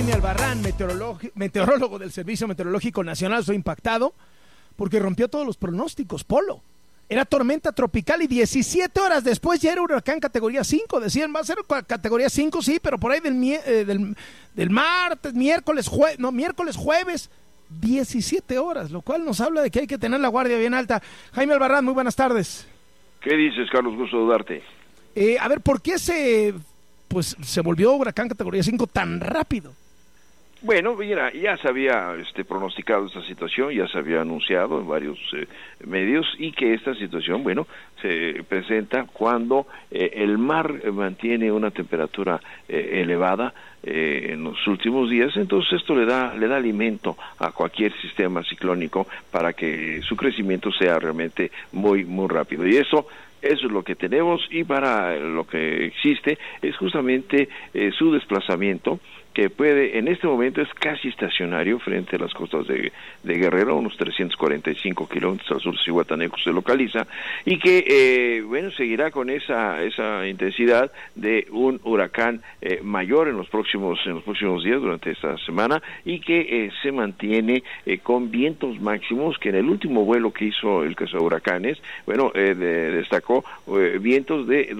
Albarrán, meteorólogo del Servicio Meteorológico Nacional, fue impactado porque rompió todos los pronósticos. Polo, era tormenta tropical y 17 horas después ya era huracán categoría 5. Decían, va a ser categoría 5, sí, pero por ahí del martes, miércoles, jueves, 17 horas, lo cual nos habla de que hay que tener la guardia bien alta. Jaime Albarrán, muy buenas tardes. ¿Qué dices, Carlos? Gusto saludarte. A ver, ¿por qué se volvió huracán categoría 5 tan rápido? Bueno, mira, ya se había pronosticado esta situación, ya se había anunciado en varios medios, y que esta situación, bueno, se presenta cuando el mar mantiene una temperatura elevada en los últimos días. Entonces esto le da alimento a cualquier sistema ciclónico para que su crecimiento sea realmente muy, muy rápido. Y eso es lo que tenemos, y para lo que existe es justamente su desplazamiento, que puede, en este momento es casi estacionario frente a las costas de Guerrero, unos 345 kilómetros al sur de Zihuatanejo se localiza, y que, seguirá con esa intensidad de un huracán mayor en los próximos días, durante esta semana, y que se mantiene con vientos máximos, que en el último vuelo que hizo el cazahuracanes, destacó vientos de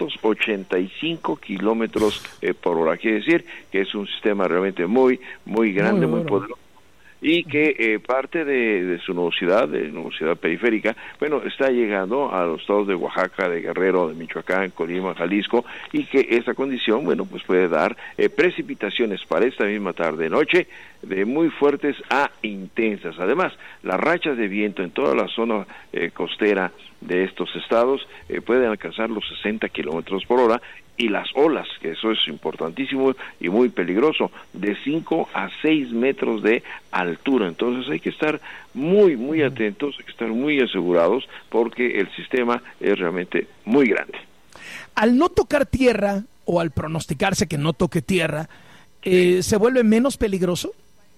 285 kilómetros por hora, quiere decir que es un sistema realmente muy, muy grande, muy poderoso, y que parte de su nubosidad periférica, está llegando a los estados de Oaxaca, de Guerrero, de Michoacán, Colima, Jalisco, y que esta condición, puede dar precipitaciones para esta misma tarde-noche, de muy fuertes a intensas. Además, las rachas de viento en toda la zona costera de estos estados pueden alcanzar los 60 kilómetros por hora, y las olas, que eso es importantísimo y muy peligroso, de 5 a 6 metros de altura. Entonces hay que estar muy, muy atentos, hay que estar muy asegurados, porque el sistema es realmente muy grande. Al no tocar tierra, o al pronosticarse que no toque tierra, ¿se vuelve menos peligroso?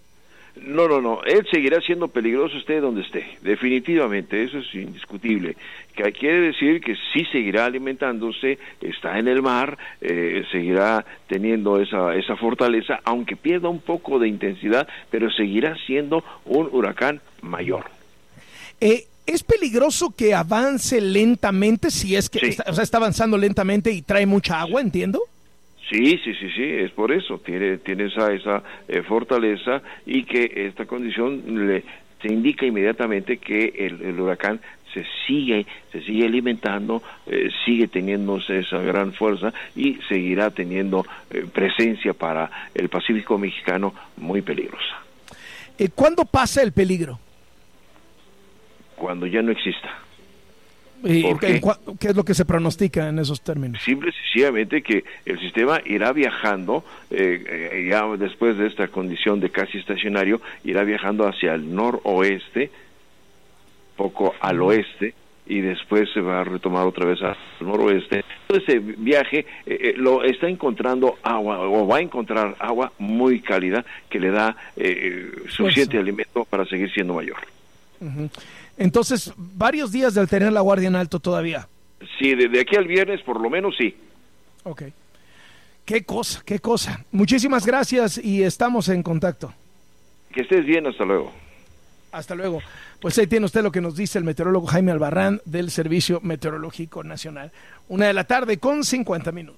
No, él seguirá siendo peligroso esté donde esté, definitivamente, eso es indiscutible. Que quiere decir que sí seguirá alimentándose, está en el mar, seguirá teniendo esa fortaleza, aunque pierda un poco de intensidad, pero seguirá siendo un huracán mayor. ¿Es peligroso que avance lentamente, si es que sí. está avanzando lentamente y trae mucha agua, entiendo? Sí, es por eso, tiene esa fortaleza, y que esta condición se indica inmediatamente que el huracán se sigue alimentando, sigue teniendo esa gran fuerza, y seguirá teniendo presencia para el Pacífico mexicano muy peligrosa. ¿Cuándo pasa el peligro? Cuando ya no exista. ¿Qué es lo que se pronostica en esos términos? Simple y sencillamente que el sistema irá viajando, ya después de esta condición de casi estacionario, irá viajando hacia el noroeste, poco al oeste, y después se va a retomar otra vez al noroeste. Ese viaje lo está encontrando agua, o va a encontrar agua muy cálida, que le da suficiente alimento para seguir siendo mayor. Uh-huh. Entonces, varios días de tener la guardia en alto todavía. Sí, de aquí al viernes por lo menos sí. Ok. Qué cosa. Muchísimas gracias, y estamos en contacto. Que estés bien, hasta luego. Hasta luego. Pues ahí tiene usted lo que nos dice el meteorólogo Jaime Albarrán del Servicio Meteorológico Nacional. 1:50 p.m.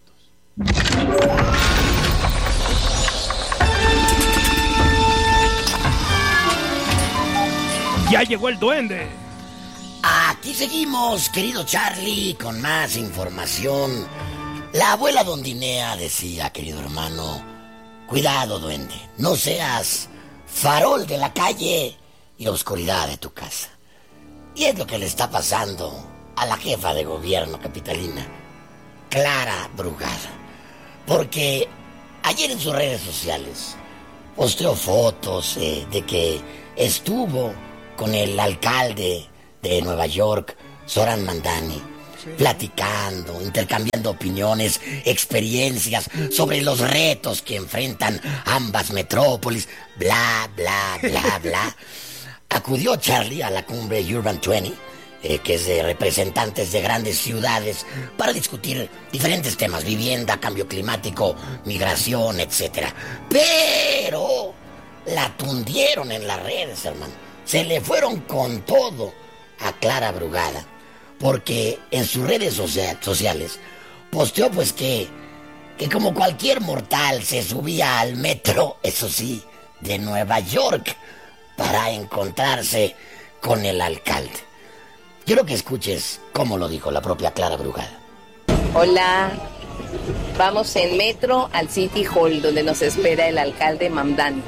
Ya llegó el duende. Aquí seguimos, querido Charlie, con más información. La abuela Dondinea decía, querido hermano, cuidado, duende, no seas farol de la calle y oscuridad de tu casa. Y es lo que le está pasando a la jefa de gobierno capitalina, Clara Brugada, porque ayer en sus redes sociales posteó fotos de que estuvo con el alcalde de Nueva York, Zoran Mandani, platicando, intercambiando opiniones, experiencias sobre los retos que enfrentan ambas metrópolis, bla, bla, bla, bla. Acudió Charlie a la cumbre Urban 20 que es de representantes de grandes ciudades, para discutir diferentes temas, vivienda, cambio climático, migración, etcétera. Pero la tundieron en las redes, hermano. Se le fueron con todo a Clara Brugada, porque en sus redes sociales posteó pues que como cualquier mortal se subía al metro, eso sí, de Nueva York, para encontrarse con el alcalde. Quiero que escuches cómo lo dijo la propia Clara Brugada. Hola, vamos en metro al City Hall, donde nos espera el alcalde Mamdani.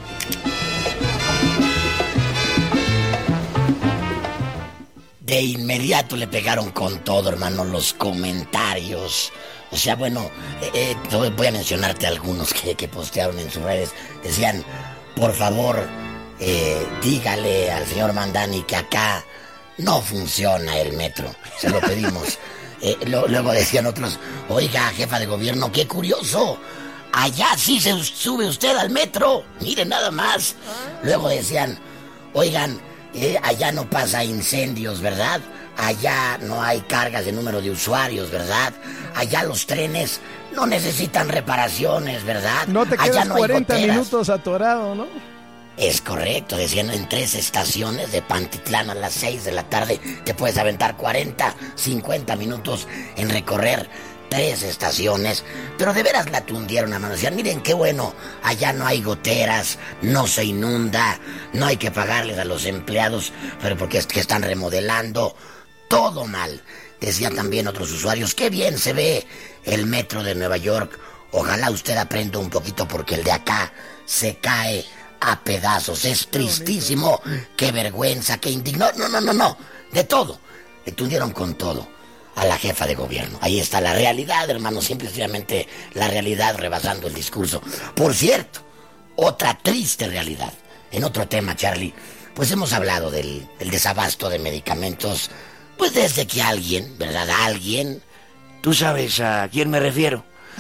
De inmediato le pegaron con todo, hermano, los comentarios. O sea, bueno, voy a mencionarte algunos que postearon en sus redes. Decían, por favor, dígale al señor Mamdani que acá no funciona el metro. Se lo pedimos. Luego decían otros, oiga, jefa de gobierno, qué curioso. Allá sí se sube usted al metro. Mire nada más. Luego decían, oigan, allá no pasa incendios, ¿verdad? Allá no hay cargas de número de usuarios, ¿verdad? Allá los trenes no necesitan reparaciones, ¿verdad? No te quedas allá no 40 hay goteras. minutos atorado, ¿no? Es correcto, decían en 3 estaciones de Pantitlán a las 6 de la tarde te puedes aventar 40, 50 minutos en recorrer 3 estaciones, pero de veras la tundieron a mano. Decían, miren qué bueno, allá no hay goteras, no se inunda, no hay que pagarles a los empleados, pero porque es que están remodelando, todo mal. Decían también otros usuarios, qué bien se ve el metro de Nueva York, ojalá usted aprenda un poquito porque el de acá se cae a pedazos, es tristísimo, qué vergüenza, qué indigno, no, de todo, le tundieron con todo a la jefa de gobierno. Ahí está la realidad, hermano, simplemente la realidad rebasando el discurso. Por cierto, otra triste realidad, en otro tema, Charlie, pues hemos hablado del desabasto de medicamentos, pues desde que alguien, ¿verdad? Alguien, tú sabes a quién me refiero,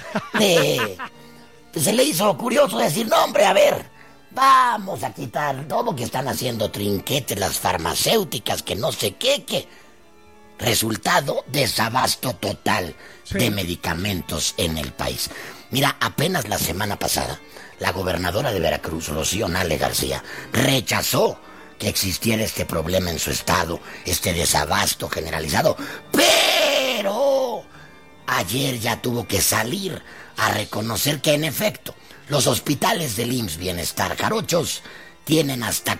se le hizo curioso decir, no hombre, a ver, vamos a quitar todo que están haciendo trinquetes las farmacéuticas, que no sé qué. Resultado, desabasto total de medicamentos en el país. Mira, apenas la semana pasada, la gobernadora de Veracruz, Rocío Nale García, rechazó que existiera este problema en su estado, este desabasto generalizado. Pero ayer ya tuvo que salir a reconocer que en efecto los hospitales del IMSS Bienestar Jarochos tienen hasta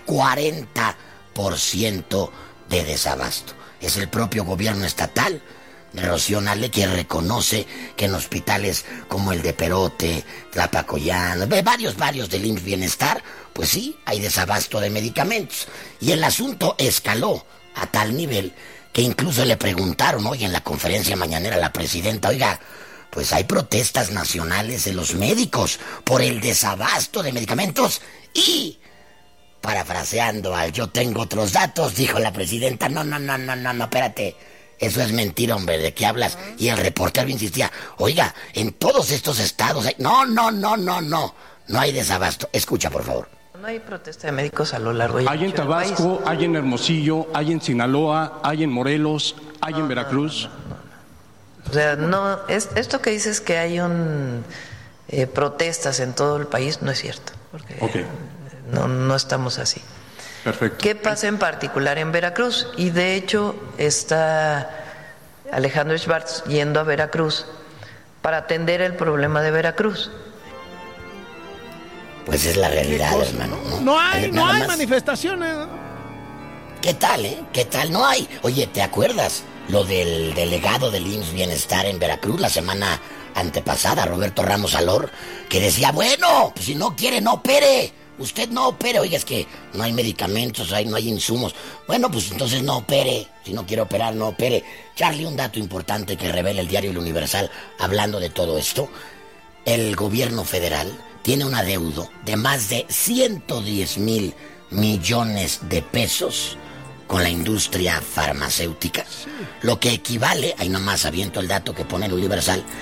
40% de desabasto. Es el propio gobierno estatal de Rocío Nale que reconoce que en hospitales como el de Perote, Tlapacoyán, varios del IMSS Bienestar, pues sí, hay desabasto de medicamentos. Y el asunto escaló a tal nivel que incluso le preguntaron hoy en la conferencia mañanera a la presidenta, oiga, pues hay protestas nacionales de los médicos por el desabasto de medicamentos y, parafraseando al yo tengo otros datos, dijo la presidenta, no, espérate, eso es mentira, hombre, ¿de qué hablas? Y el reportero insistía, oiga, en todos estos estados hay... No hay desabasto. Escucha, por favor. No hay protesta de médicos a lo largo y hay en Tabasco, hay en Hermosillo, hay en Sinaloa, hay en Morelos, hay en Veracruz. O sea, no, esto que dices que hay protestas en todo el país no es cierto, porque no estamos así. Perfecto. ¿Qué pasa en particular en Veracruz? Y de hecho está Alejandro Schwartz yendo a Veracruz para atender el problema de Veracruz. Pues es la realidad, hermano. No hay manifestaciones. ¿Qué tal, ¿Qué tal? No hay. Oye, ¿te acuerdas lo del delegado del IMSS Bienestar en Veracruz la semana antepasada, Roberto Ramos Alor, que decía, bueno, pues si no quiere, no opere. Usted no opere. Oiga, es que no hay medicamentos, no hay insumos. Bueno, pues entonces no opere. Si no quiere operar, no opere. Charlie, un dato importante que revela el diario El Universal hablando de todo esto. El gobierno federal tiene un adeudo de más de 110,000 millones de pesos con la industria farmacéutica, lo que equivale, ahí nomás aviento el dato que pone el Universal,